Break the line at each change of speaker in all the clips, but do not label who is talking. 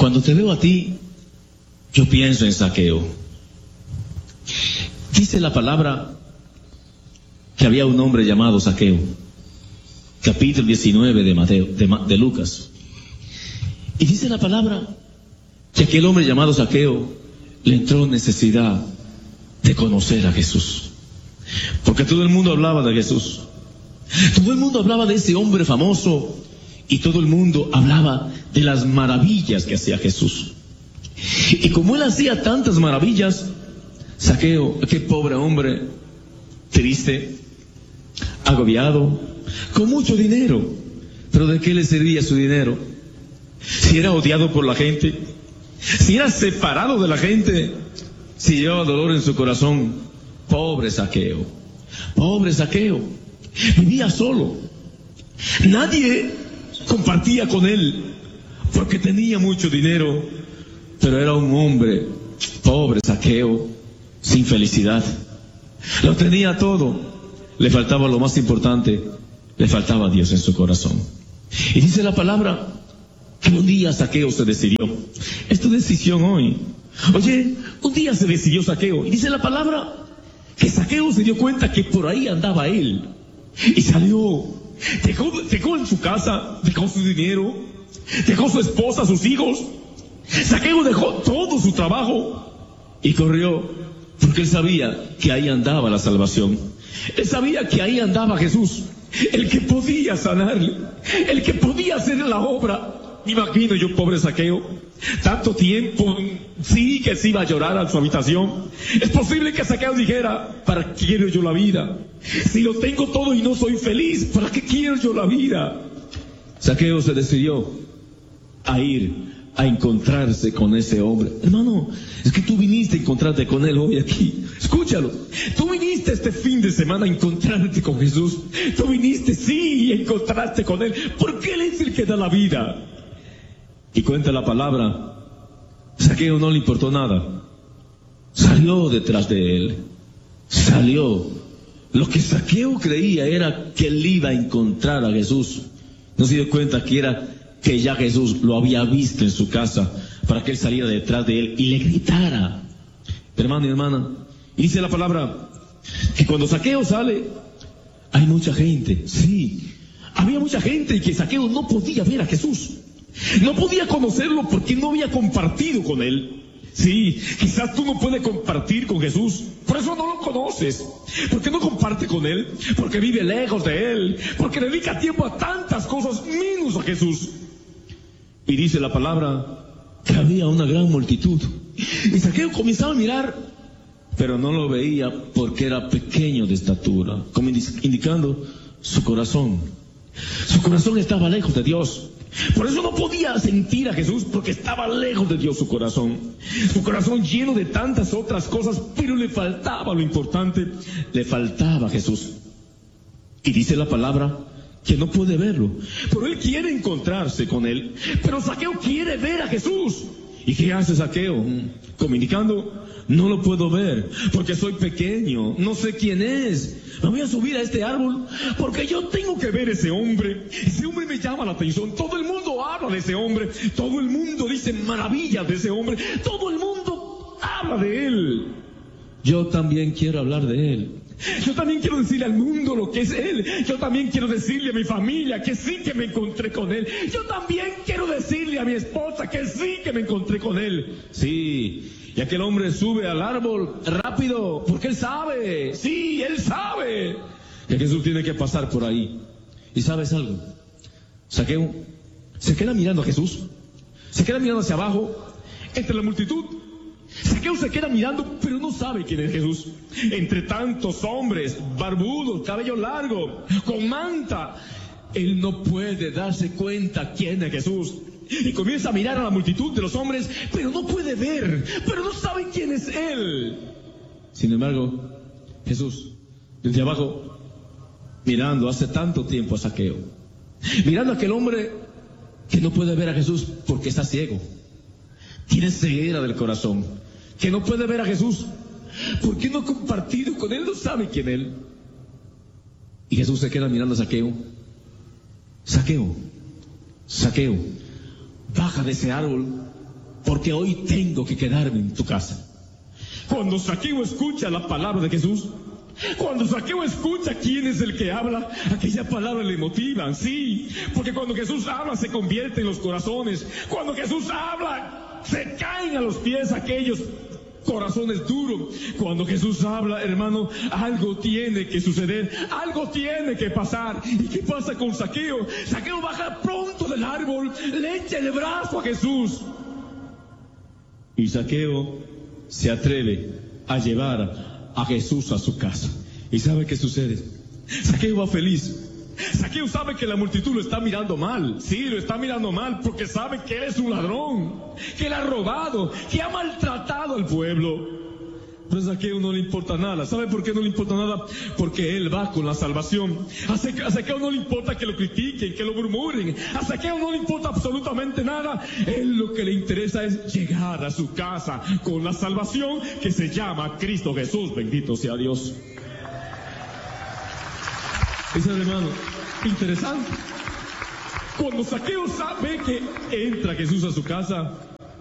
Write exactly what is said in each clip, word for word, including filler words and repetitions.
Cuando te veo a ti, yo pienso en Zaqueo. Dice la palabra que había un hombre llamado Zaqueo, capítulo diecinueve de Mateo, de, de Lucas. Y dice la palabra que aquel hombre llamado Zaqueo le entró necesidad de conocer a Jesús. Porque todo el mundo hablaba de Jesús. Todo el mundo hablaba de ese hombre famoso y todo el mundo hablaba de las maravillas que hacía Jesús. Y como él hacía tantas maravillas, Zaqueo, aquel pobre hombre, triste, agobiado, con mucho dinero, pero ¿de qué le servía su dinero? Si era odiado por la gente, si era separado de la gente, si llevaba dolor en su corazón. Pobre Zaqueo, pobre Zaqueo, vivía solo, nadie compartía con él, porque tenía mucho dinero, pero era un hombre, pobre Zaqueo, sin felicidad. Lo tenía todo, le faltaba lo más importante, le faltaba Dios en su corazón. Y dice la palabra que un día Zaqueo se decidió. Es tu decisión hoy. Oye, un día se decidió Zaqueo, y dice la palabra que Zaqueo se dio cuenta que por ahí andaba él, y salió, dejó, dejó en su casa, dejó su dinero, dejó su esposa, sus hijos. Zaqueo dejó todo su trabajo y corrió, porque él sabía que ahí andaba la salvación. Él sabía que ahí andaba Jesús, el que podía sanarle, el que podía hacer la obra. Me imagino yo, pobre Zaqueo, tanto tiempo, sí que se iba a llorar a su habitación. Es posible que Zaqueo dijera: ¿para qué quiero yo la vida? Si lo tengo todo y no soy feliz, ¿para qué quiero yo la vida? Zaqueo se decidió a ir a encontrarse con ese hombre. Hermano, es que tú viniste a encontrarte con él hoy aquí. Escúchalo. Tú viniste este fin de semana a encontrarte con Jesús. Tú viniste, sí, a encontrarte con él, porque él es el que da la vida. Y cuenta la palabra, Zaqueo no le importó nada. Salió detrás de él. Salió. Lo que Zaqueo creía era que él iba a encontrar a Jesús. No se dio cuenta que era que ya Jesús lo había visto en su casa, para que él saliera detrás de él y le gritara. Hermano y hermana, y dice la palabra que cuando Zaqueo sale, hay mucha gente. Sí, había mucha gente, y que Zaqueo no podía ver a Jesús. No podía conocerlo porque no había compartido con él. Sí, quizás tú no puedes compartir con Jesús, por eso no lo conoces, porque no comparte con él, porque vive lejos de él, porque dedica tiempo a tantas cosas menos a Jesús. Y dice la palabra que había una gran multitud, y Zaqueo comenzaba a mirar, pero no lo veía porque era pequeño de estatura, como indicando su corazón. Su corazón estaba lejos de Dios. Por eso no podía sentir a Jesús, porque estaba lejos de Dios su corazón. Su corazón lleno de tantas otras cosas, pero le faltaba lo importante, le faltaba a Jesús. Y dice la palabra que no puede verlo, pero él quiere encontrarse con él. Pero Zaqueo quiere ver a Jesús. ¿Y qué hace Zaqueo? Comunicando: no lo puedo ver porque soy pequeño, no sé quién es. Me voy a subir a este árbol porque yo tengo que ver ese hombre. Ese hombre me llama la atención. Todo el mundo habla de ese hombre. Todo el mundo dice maravillas de ese hombre. Todo el mundo habla de él. Yo también quiero hablar de él. Yo también quiero decirle al mundo lo que es él. Yo también quiero decirle a mi familia que sí que me encontré con él. Yo también quiero decirle a mi esposa que sí que me encontré con él. Sí. Y aquel hombre sube al árbol rápido, porque él sabe, sí, él sabe que Jesús tiene que pasar por ahí. ¿Y sabes algo? Zaqueo se queda mirando a Jesús, se queda mirando hacia abajo, entre la multitud. Zaqueo se queda mirando, pero no sabe quién es Jesús. Entre tantos hombres, barbudos, cabello largo, con manta, él no puede darse cuenta quién es Jesús. Y comienza a mirar a la multitud de los hombres, pero no puede ver, pero no sabe quién es él. Sin embargo, Jesús, desde abajo, mirando hace tanto tiempo a Zaqueo, mirando a aquel hombre que no puede ver a Jesús porque está ciego, tiene ceguera del corazón, que no puede ver a Jesús porque no ha compartido con él, no sabe quién es él. Y Jesús se queda mirando a Zaqueo. Zaqueo, Zaqueo, baja de ese árbol, porque hoy tengo que quedarme en tu casa. Cuando Zaqueo escucha la palabra de Jesús, cuando Zaqueo escucha quién es el que habla, aquella palabra le motivan, sí, porque cuando Jesús habla se convierte en los corazones. Cuando Jesús habla, se caen a los pies aquellos corazones duros. Cuando Jesús habla, hermano, algo tiene que suceder, algo tiene que pasar. ¿Y qué pasa con Zaqueo? Zaqueo baja pronto del árbol, le echa el brazo a Jesús. Y Zaqueo se atreve a llevar a Jesús a su casa. ¿Y sabe qué sucede? Zaqueo va feliz. Zaqueo sabe que la multitud lo está mirando mal. Sí, lo está mirando mal porque sabe que él es un ladrón, que él ha robado, que ha maltratado al pueblo. Pero a Zaqueo no le importa nada. ¿Sabe por qué no le importa nada? Porque él va con la salvación. A Zaqueo no le importa que lo critiquen, que lo murmuren. A Zaqueo no le importa absolutamente nada. Él lo que le interesa es llegar a su casa con la salvación que se llama Cristo Jesús. Bendito sea Dios. Es, hermano, interesante. Cuando Zaqueo sabe que entra Jesús a su casa,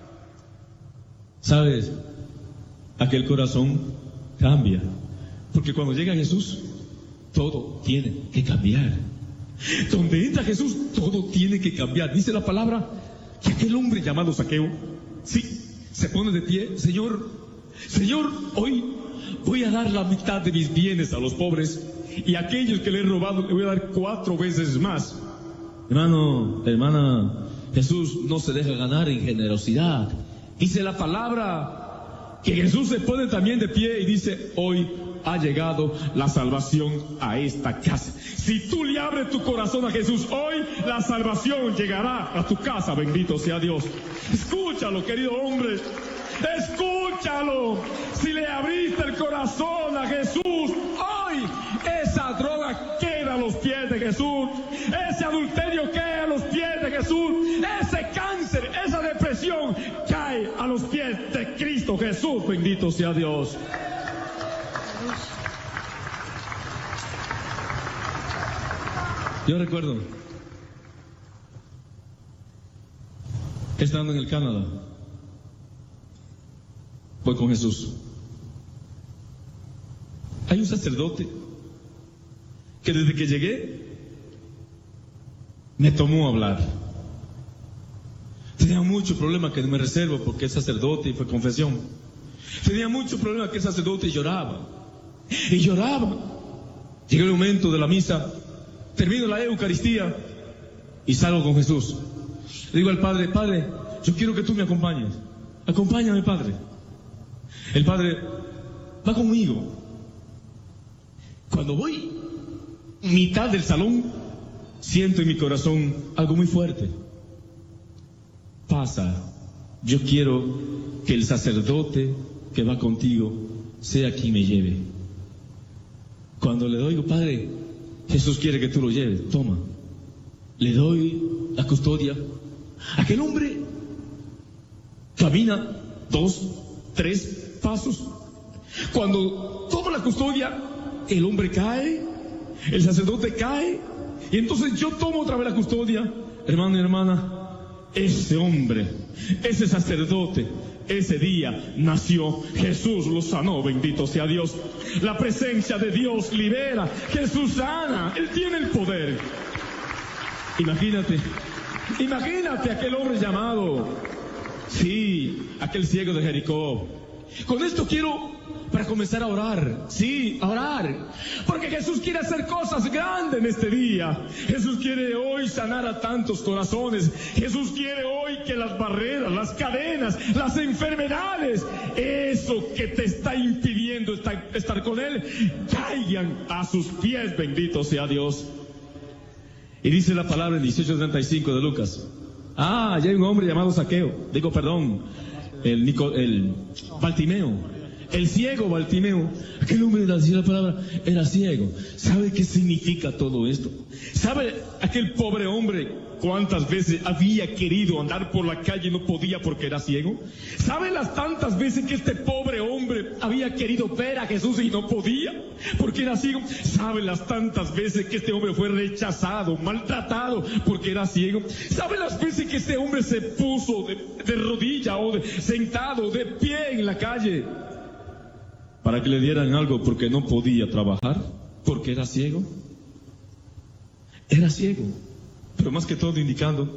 ¿sabes? Aquel corazón cambia. Porque cuando llega Jesús, todo tiene que cambiar. Donde entra Jesús, todo tiene que cambiar. Dice la palabra que aquel hombre llamado Zaqueo, sí, se pone de pie. Señor, Señor, hoy voy a dar la mitad de mis bienes a los pobres. Y a aquellos que le he robado le voy a dar cuatro veces más. Hermano, hermana, Jesús no se deja ganar en generosidad. Dice la palabra que Jesús se pone también de pie y dice: hoy ha llegado la salvación a esta casa. Si tú le abres tu corazón a Jesús, hoy la salvación llegará a tu casa. Bendito sea Dios. Escúchalo, querido hombre. Escúchalo. Si le abriste el corazón a Jesús, hoy esa droga queda a los pies de Jesús, ese adulterio queda a los pies de Jesús, ese cáncer, esa depresión cae a los pies de Cristo Jesús. Bendito sea Dios. Yo recuerdo estando en el Canadá, voy con Jesús. Hay un sacerdote que desde que llegué me tomó a hablar. Tenía mucho problema que me reservo porque es sacerdote y fue confesión. Tenía mucho problema que el sacerdote lloraba y lloraba. Llegó el momento de la misa, termino la Eucaristía y salgo con Jesús. Le digo al Padre: Padre, yo quiero que tú me acompañes. Acompáñame, Padre. El Padre va conmigo. Cuando voy mitad del salón, siento en mi corazón algo muy fuerte. Pasa, yo quiero que el sacerdote que va contigo sea quien me lleve. Cuando le doy: Padre, Jesús quiere que tú lo lleves, toma. Le doy la custodia. Aquel hombre camina dos, tres pasos. Cuando toma la custodia, el hombre cae, el sacerdote cae, y entonces yo tomo otra vez la custodia. Hermano y hermana, ese hombre, ese sacerdote, ese día nació. Jesús lo sanó, bendito sea Dios. La presencia de Dios libera, Jesús sana, Él tiene el poder. Imagínate, imagínate aquel hombre llamado, sí, aquel ciego de Jericó. Con esto quiero, para comenzar a orar, sí, a orar, porque Jesús quiere hacer cosas grandes en este día. Jesús quiere hoy sanar a tantos corazones. Jesús quiere hoy que las barreras, las cadenas, las enfermedades, eso que te está impidiendo estar, estar con Él, caigan a sus pies. Bendito sea Dios. Y dice la palabra en dieciocho treinta y cinco de Lucas: ah, ya hay un hombre llamado Zaqueo, digo perdón, el, Nico, el Bartimeo. el ciego Bartimeo. Aquel hombre, decía la palabra, era ciego. ¿Sabe qué significa todo esto? ¿Sabe aquel pobre hombre cuántas veces había querido andar por la calle y no podía porque era ciego? ¿Sabe las tantas veces que este pobre hombre había querido ver a Jesús y no podía porque era ciego? ¿Sabe las tantas veces que este hombre fue rechazado, maltratado porque era ciego? ¿Sabe las veces que este hombre se puso de, de rodilla o de, sentado de pie en la calle para que le dieran algo porque no podía trabajar porque era ciego? Era ciego, pero más que todo indicando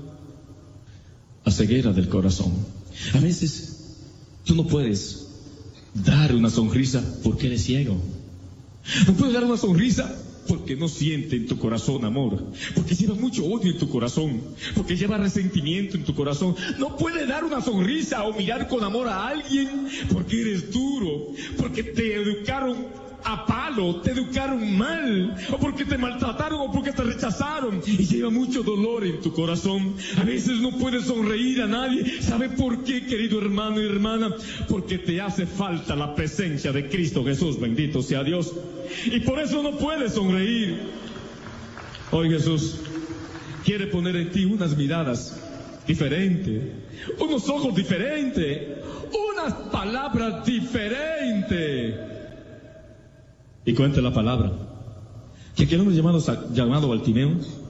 la ceguera del corazón. A veces tú no puedes dar una sonrisa porque eres ciego. No puedes dar una sonrisa porque no siente en tu corazón amor, porque lleva mucho odio en tu corazón, porque lleva resentimiento en tu corazón. No puedes dar una sonrisa o mirar con amor a alguien porque eres duro, porque te educaron a palo, te educaron mal, o porque te maltrataron, o porque te rechazaron, y lleva mucho dolor en tu corazón. A veces no puedes sonreír a nadie. ¿Sabe por qué, querido hermano y hermana? Porque te hace falta la presencia de Cristo Jesús, bendito sea Dios, y por eso no puedes sonreír. Hoy Jesús quiere poner en ti unas miradas diferentes, unos ojos diferentes, unas palabras diferentes. Y cuenta la palabra que aquel hombre llamado, llamado Bartimeo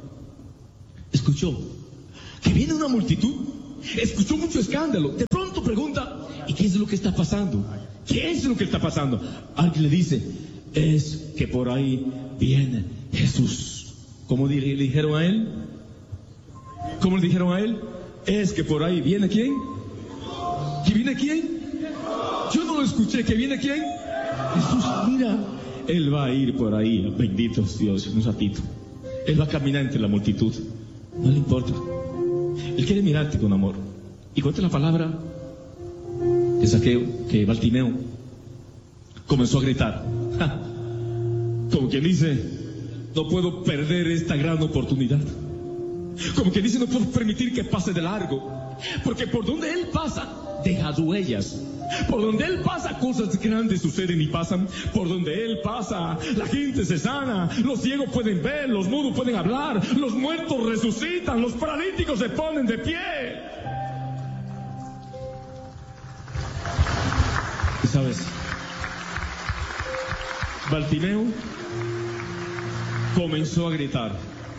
escuchó que viene una multitud, escuchó mucho escándalo. De pronto pregunta: ¿y qué es lo que está pasando? ¿Qué es lo que está pasando? Alguien le dice: es que por ahí viene Jesús. ¿Cómo le dijeron a él? ¿Cómo le dijeron a él? Es que por ahí viene ¿quién? ¿Que viene quién? Yo no lo escuché. ¿Que viene quién? Jesús. Mira, Él va a ir por ahí, bendito Dios, un ratito. Él va a caminar entre la multitud. No le importa. Él quiere mirarte con amor. Y cuenta la palabra que Zaqueo, que Bartimeo comenzó a gritar. ¡Ja! Como quien dice: no puedo perder esta gran oportunidad. Como quien dice: no puedo permitir que pase de largo. Porque por donde Él pasa, deja huellas. Por donde Él pasa, cosas grandes suceden y pasan. Por donde Él pasa, la gente se sana, los ciegos pueden ver, los mudos pueden hablar, los muertos resucitan, los paralíticos se ponen de pie. ¿Y sabes? Bartimeo comenzó a gritar.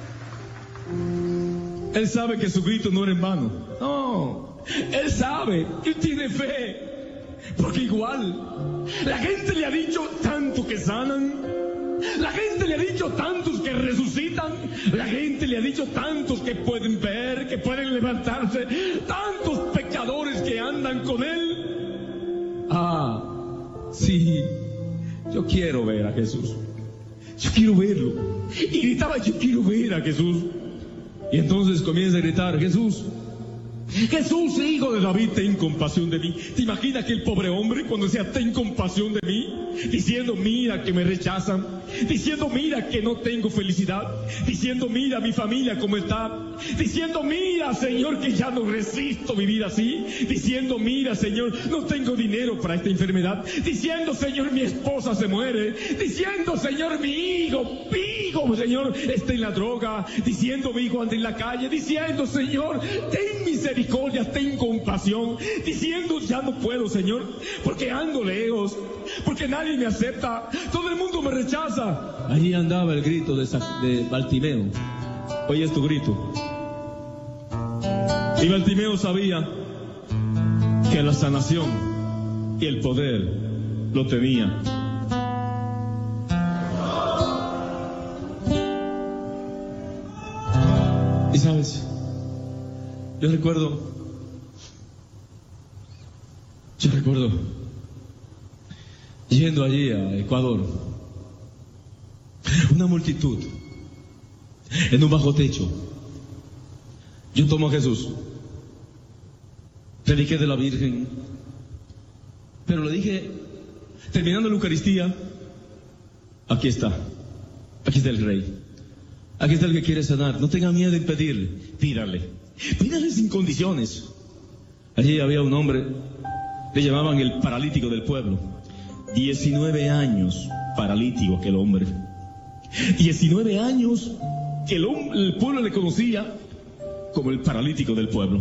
Él sabe que su grito no era en vano. No, Él sabe, Él tiene fe. Porque igual, la gente le ha dicho tanto que sanan, la gente le ha dicho tantos que resucitan, la gente le ha dicho tantos que pueden ver, que pueden levantarse, tantos pecadores que andan con Él. Ah, sí, yo quiero ver a Jesús, yo quiero verlo. Y gritaba: yo quiero ver a Jesús. Y entonces comienza a gritar: Jesús, Jesús, hijo de David, ten compasión de mí. ¿Te imaginas que el pobre hombre cuando decía ten compasión de mí? Diciendo: mira que me rechazan, diciendo: mira que no tengo felicidad, diciendo: mira mi familia cómo está, diciendo: mira Señor que ya no resisto vivir así, diciendo: mira Señor, no tengo dinero para esta enfermedad, diciendo: Señor, mi esposa se muere, diciendo: Señor, mi hijo, mi hijo Señor está en la droga, diciendo: mi hijo anda en la calle, diciendo: Señor, ten misericordia, ten compasión, diciendo: ya no puedo Señor, porque ando lejos, porque nadie me acepta, todo el mundo me rechaza. Allí andaba el grito de, de Bartimeo. Oye, es tu grito. Y Bartimeo sabía que la sanación y el poder lo tenía. Y sabes, yo recuerdo, yo recuerdo yendo allí a Ecuador, una multitud en un bajo techo. Yo tomo a Jesús, prediqué de la Virgen, pero le dije, terminando la Eucaristía: aquí está, aquí está el Rey, aquí está el que quiere sanar, no tenga miedo en pedirle, pídale, pídale sin condiciones. Allí había un hombre, le llamaban el paralítico del pueblo. diecinueve años paralítico aquel hombre. diecinueve años que el, el pueblo le conocía como el paralítico del pueblo.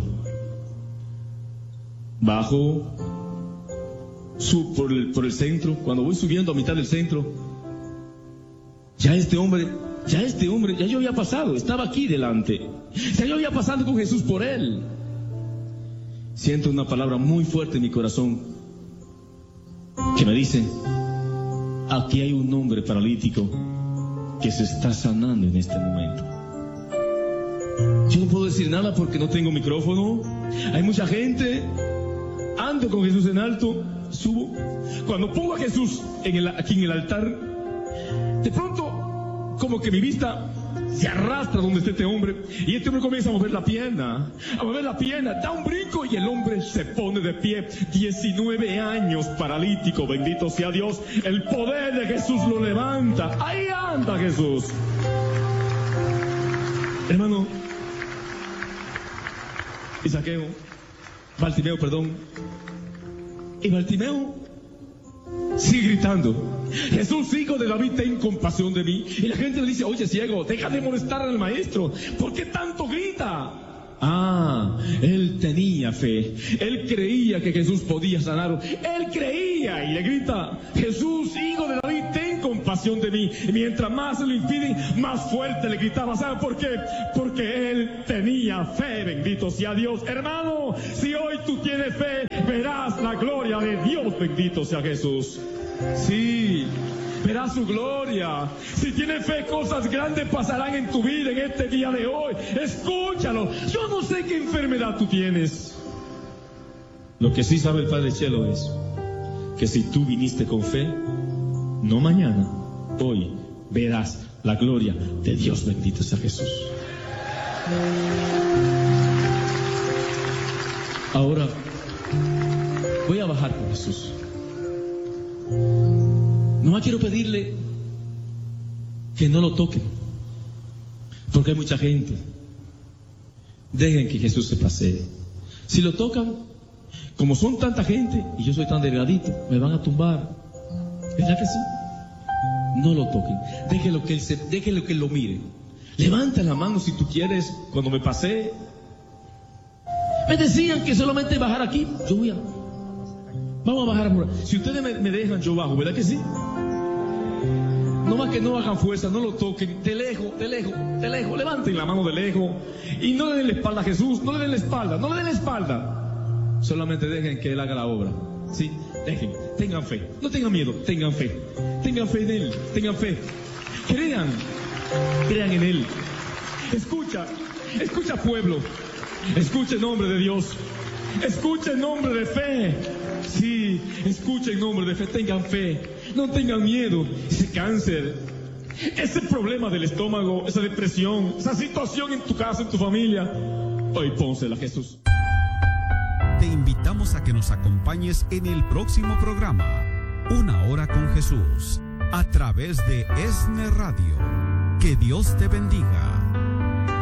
Bajo su, por, el, por el centro, cuando voy subiendo a mitad del centro, ya este hombre, ya este hombre, ya yo había pasado, estaba aquí delante, ya yo había pasado con Jesús por él. Siento una palabra muy fuerte en mi corazón que me dice: aquí hay un hombre paralítico que se está sanando en este momento. Yo no puedo decir nada porque no tengo micrófono. Hay mucha gente. Ando con Jesús en alto, subo. Cuando pongo a Jesús en el, aquí en el altar, de pronto como que mi vista se arrastra donde está este hombre, y este hombre comienza a mover la pierna, a mover la pierna, da un brinco y el hombre se pone de pie. diecinueve años paralítico, bendito sea Dios, el poder de Jesús lo levanta. Ahí anda Jesús. Hermano, y Zaqueo, Bartimeo, perdón, y Bartimeo sigue gritando: Jesús, hijo de David, ten compasión de mí. Y la gente le dice: oye, ciego, deja de molestar al maestro, ¿por qué tanto grita? Ah, él tenía fe, él creía que Jesús podía sanarlo, él creía y le grita: Jesús, hijo de David, ten compasión de mí. Y mientras más se lo impiden, más fuerte le gritaba. ¿Saben por qué? Porque él tenía fe, bendito sea Dios. Hermano, si hoy tú tienes fe, verás la gloria de Dios, bendito sea Jesús. Sí, verás su gloria. Si tienes fe, cosas grandes pasarán en tu vida en este día de hoy. Escúchalo. Yo no sé qué enfermedad tú tienes. Lo que sí sabe el Padre Chelo es que si tú viniste con fe, no mañana, hoy verás la gloria de Dios, bendito sea Jesús. Ahora voy a bajar con Jesús. No quiero pedirle que no lo toquen, porque hay mucha gente. Dejen que Jesús se pasee. Si lo tocan, como son tanta gente y yo soy tan delgadito, me van a tumbar. ¿Verdad que sí? No lo toquen. Déjenlo que él se, déjenlo que él lo mire. Levanta la mano si tú quieres. Cuando me pasé, me decían que solamente bajar aquí. Yo voy a Vamos a bajar por... Si ustedes me, me dejan, yo bajo, ¿verdad que sí? No más que no hagan fuerza, no lo toquen. De lejos, de lejos, de lejos. Levanten la mano de lejos. Y no le den la espalda a Jesús. No le den la espalda, no le den la espalda. Solamente dejen que Él haga la obra. ¿Sí? Dejen, tengan fe. No tengan miedo, tengan fe. Tengan fe en Él, tengan fe. Crean, crean en Él. Escucha, escucha pueblo. Escucha en nombre de Dios. Escucha en nombre de fe. Sí, escucha en nombre de fe, tengan fe, no tengan miedo. Ese cáncer, ese problema del estómago, esa depresión, esa situación en tu casa, en tu familia, hoy pónsela a Jesús.
Te invitamos a que nos acompañes en el próximo programa, Una Hora con Jesús, a través de ESNE Radio. Que Dios te bendiga.